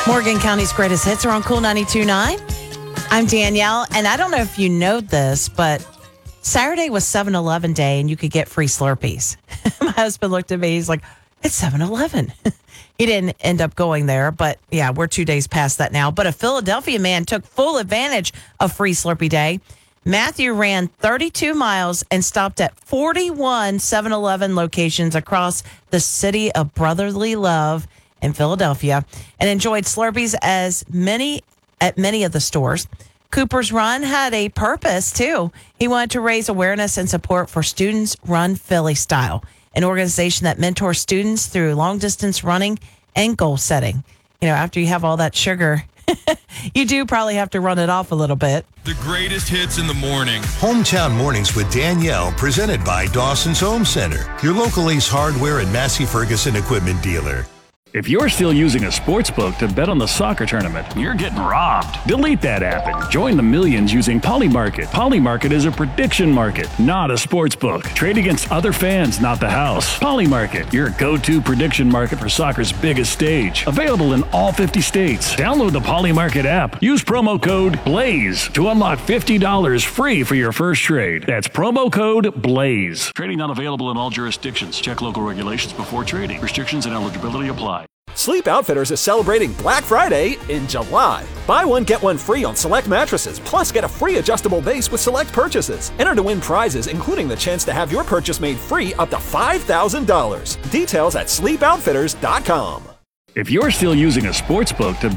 Morgan County's greatest hits are on Cool 92.9. I'm Danielle, and I don't know if you know this, but Saturday was 7-Eleven day, and you could get free Slurpees. My husband looked at me. He's like, it's 7-Eleven. He didn't end up going there, but yeah, we're 2 days past that now. But a Philadelphia man took full advantage of free Slurpee Day. Matthew ran 32 miles and stopped at 41 7-Eleven locations across the city of brotherly love in Philadelphia and enjoyed Slurpees at many of the stores. Cooper's Run had a purpose, too. He wanted to raise awareness and support for Students Run Philly Style, an organization that mentors students through long-distance running and goal setting. You know, after you have all that sugar, you do probably have to run it off a little bit. The greatest hits in the morning. Hometown Mornings with Danielle, presented by Dawson's Home Center, your local Ace Hardware and Massey Ferguson equipment dealer. If you're still using a sports book to bet on the soccer tournament, you're getting robbed. Delete that app and join the millions using Polymarket. Polymarket is a prediction market, not a sports book. Trade against other fans, not the house. Polymarket, your go-to prediction market for soccer's biggest stage. Available in all 50 states. Download the Polymarket app. Use promo code BLAZE to unlock $50 free for your first trade. That's promo code BLAZE. Trading not available in all jurisdictions. Check local regulations before trading. Restrictions and eligibility apply. Sleep Outfitters is celebrating Black Friday in July. Buy one, get one free on select mattresses, plus get a free adjustable base with select purchases. Enter to win prizes, including the chance to have your purchase made free up to $5,000. Details at sleepoutfitters.com. If you're still using a sports book to